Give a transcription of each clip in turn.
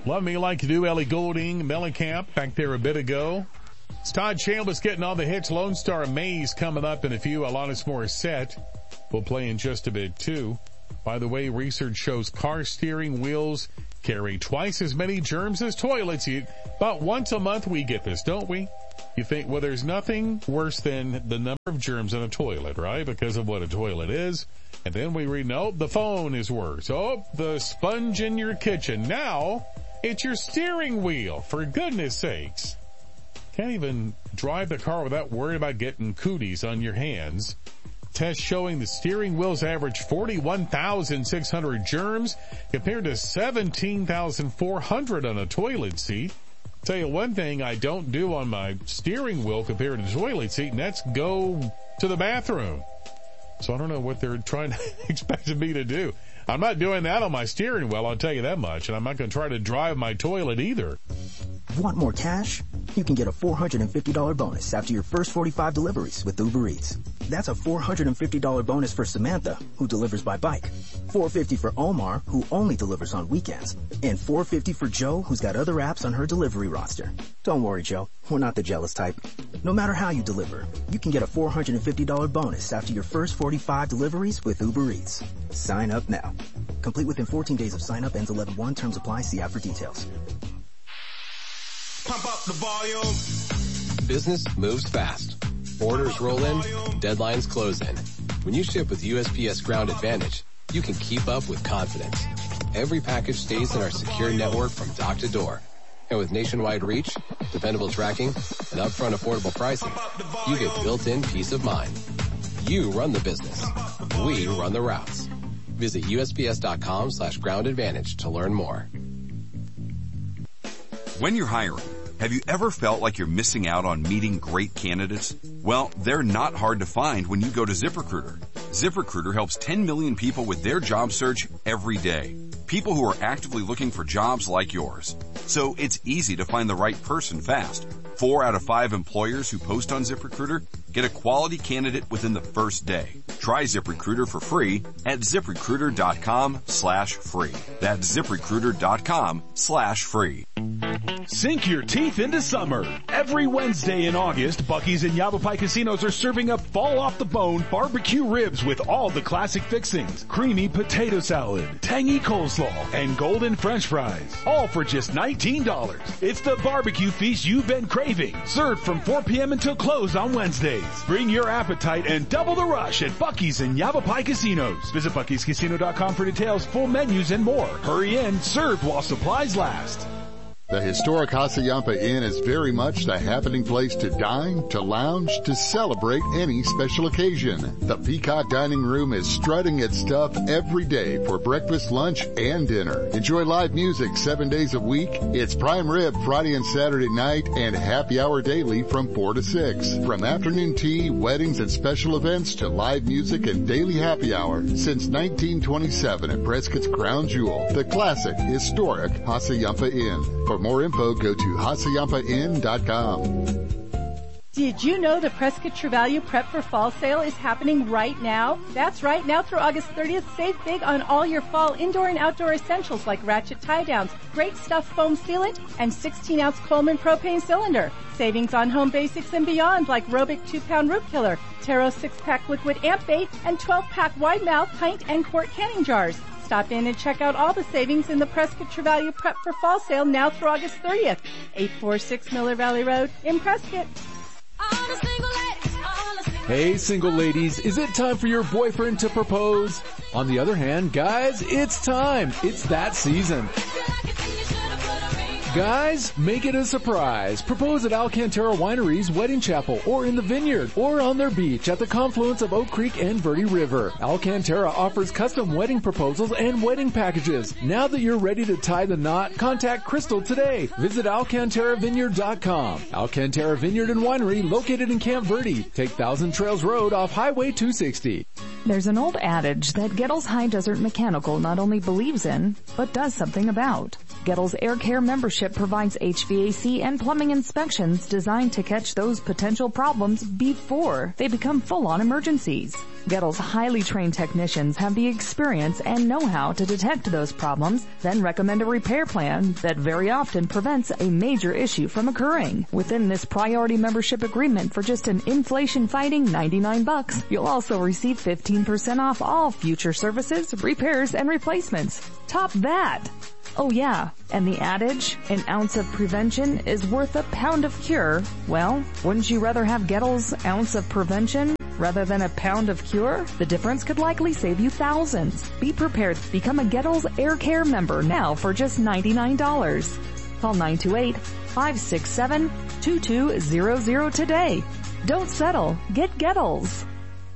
Love Me Like You Do, Ellie Goulding, Mellencamp back there a bit ago. It's Todd Chambliss getting all the hits. Lone Star Maze coming up in a few. Alanis Morissette will play in just a bit too. By the way, research shows car steering wheels carry twice as many germs as toilets. About once a month we get this, don't we? You think, well, there's nothing worse than the number of germs in a toilet, right? Because of what a toilet is. And then we read, no, the phone is worse. Oh, the sponge in your kitchen. Now, it's your steering wheel, for goodness sakes. Can't even drive the car without worrying about getting cooties on your hands. Tests showing the steering wheels average 41,600 germs compared to 17,400 on a toilet seat. Tell you one thing I don't do on my steering wheel compared to the toilet seat, and that's go to the bathroom. So I don't know what they're trying to expect me to do. I'm not doing that on my steering wheel, I'll tell you that much, and I'm not going to try to drive my toilet either. Want more cash? You can get a $450 bonus after your first 45 deliveries with Uber Eats. That's a $450 bonus for Samantha, who delivers by bike, $450 for Omar, who only delivers on weekends, and $450 for Joe, who's got other apps on her delivery roster. Don't worry, Joe. We're not the jealous type. No matter how you deliver, you can get a $450 bonus after your first 45 deliveries with Uber Eats. Sign up now. Complete within 14 days of sign up. Ends 11/1. Terms apply. See app for details. Pump up the volume. Business moves fast. Orders roll in, deadlines close in. When you ship with USPS Ground Advantage, you can keep up with confidence. Every package stays in our secure network from dock to door. And with nationwide reach, dependable tracking, and upfront affordable pricing, you get built-in peace of mind. You run the business. We run the routes. Visit USPS.com/Ground Advantage to learn more. When you're hiring, have you ever felt like you're missing out on meeting great candidates? Well, they're not hard to find when you go to ZipRecruiter. ZipRecruiter helps 10 million people with their job search every day. People who are actively looking for jobs like yours. So it's easy to find the right person fast. 4 out of 5 employers who post on ZipRecruiter get a quality candidate within the first day. Try ZipRecruiter for free at ZipRecruiter.com/free. That's ZipRecruiter.com/free. Sink your teeth into summer. Every Wednesday in August, Buc-ee's and Yavapai Casinos are serving up fall-off-the-bone barbecue ribs with all the classic fixings, creamy potato salad, tangy coleslaw, and golden french fries, all for just $19. It's the barbecue feast you've been craving, served from 4 p.m. until close on Wednesdays. Bring your appetite and double the rush at Buc-ee's and Yavapai Casinos. Visit Bucky'sCasino.com for details, full menus, and more. Hurry in, served while supplies last. The historic Hassayampa Inn is very much the happening place to dine, to lounge, to celebrate any special occasion. The Peacock Dining Room is strutting its stuff every day for breakfast, lunch, and dinner. Enjoy live music 7 days a week. It's prime rib Friday and Saturday night and happy hour daily from 4 to 6. From afternoon tea, weddings, and special events to live music and daily happy hour since 1927 at Prescott's Crown Jewel, the classic, historic Hassayampa Inn. For more info, go to HassayampaInn.com. Did you know the Prescott True Value Prep for Fall sale is happening right now? That's right. Now through August 30th, save big on all your fall indoor and outdoor essentials like ratchet tie-downs, great stuff foam sealant, and 16-ounce Coleman propane cylinder. Savings on home basics and beyond like Robic 2-pound root killer, Taro 6-pack liquid amp bait, and 12-pack wide mouth pint and quart canning jars. Stop in and check out all the savings in the Prescott True Value Prep for Fall sale now through August 30th. 846 Miller Valley Road in Prescott. Hey, single ladies, is it time for your boyfriend to propose? On the other hand, guys, it's time. It's that season. Guys, make it a surprise. Propose at Alcantara Winery's Wedding Chapel or in the Vineyard or on their beach at the confluence of Oak Creek and Verde River. Alcantara offers custom wedding proposals and wedding packages. Now that you're ready to tie the knot, contact Crystal today. Visit AlcantaraVineyard.com. Alcantara Vineyard and Winery located in Camp Verde. Take Thousand Trails Road off Highway 260. There's an old adage that Gettles High Desert Mechanical not only believes in, but does something about. Gettles Air Care membership provides HVAC and plumbing inspections designed to catch those potential problems before they become full-on emergencies. Gettles' highly trained technicians have the experience and know-how to detect those problems, then recommend a repair plan that very often prevents a major issue from occurring. Within this priority membership agreement for just an inflation-fighting $99, you'll also receive 15% off all future services, repairs, and replacements. Top that! Oh yeah, and the adage, an ounce of prevention is worth a pound of cure. Well, wouldn't you rather have Gettles' ounce of prevention rather than a pound of cure? The difference could likely save you thousands. Be prepared to become a Gettles Air Care member now for just $99. Call 928-567-2200 today. Don't settle. Get Gettles.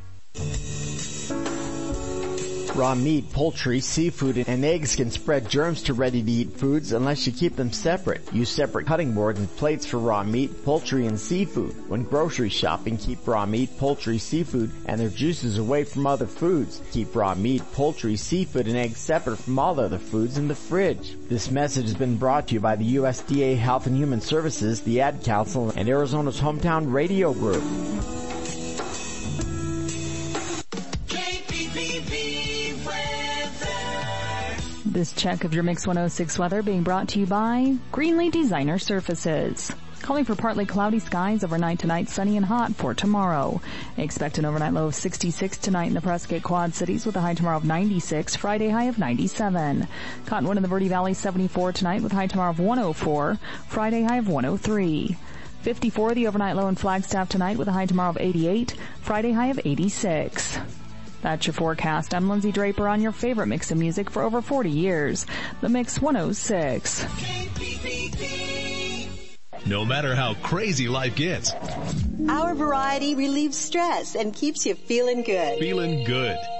Raw meat, poultry, seafood, and eggs can spread germs to ready-to-eat foods unless you keep them separate. Use separate cutting boards and plates for raw meat, poultry, and seafood. When grocery shopping, keep raw meat, poultry, seafood, and their juices away from other foods. Keep raw meat, poultry, seafood, and eggs separate from all other foods in the fridge. This message has been brought to you by the USDA Health and Human Services, the Ad Council, and Arizona's Hometown Radio Group. This check of your Mix 106 weather being brought to you by Greenlee Designer Surfaces. Calling for partly cloudy skies overnight tonight, sunny and hot for tomorrow. Expect an overnight low of 66 tonight in the Prescott Quad Cities with a high tomorrow of 96, Friday high of 97. Cottonwood in the Verde Valley 74 tonight with a high tomorrow of 104, Friday high of 103. 54 the overnight low in Flagstaff tonight with a high tomorrow of 88, Friday high of 86. That's your forecast. I'm Lindsay Draper on your favorite mix of music for over 40 years. The Mix 106. No matter how crazy life gets, our variety relieves stress and keeps you feeling good. Feeling good.